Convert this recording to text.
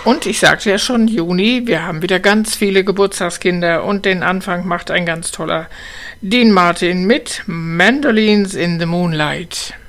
Und ich sagte ja schon, Juni, wir haben wieder ganz viele Geburtstagskinder und den Anfang macht ein ganz toller Dean Martin mit Mandolins in the Moonlight.